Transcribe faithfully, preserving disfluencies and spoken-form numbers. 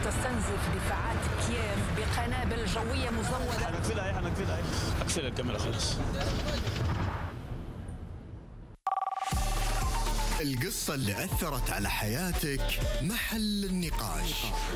تستنزف دفاعات كييف بقنابل جوية مزودة. حنقفلها ايه حنقفلها ايه اقفل الكاميرا خلاص. القصة اللي أثرت على حياتك محل النقاش.